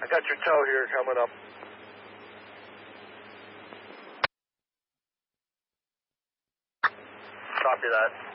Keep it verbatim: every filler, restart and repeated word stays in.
got your tow here coming up. Copy that.